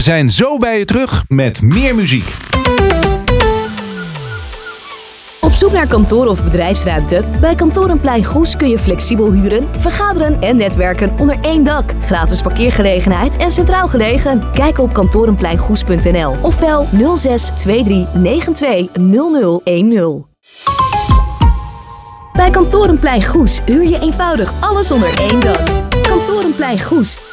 zijn zo bij je terug met meer muziek. Op zoek naar kantoor of bedrijfsruimte? Bij Kantorenplein Goes kun je flexibel huren, vergaderen en netwerken onder één dak. Gratis parkeergelegenheid en centraal gelegen. Kijk op kantorenpleingoes.nl of bel 06 23 92 0010. Bij Kantorenplein Goes huur je eenvoudig alles onder één dak. Kantorenplein Goes.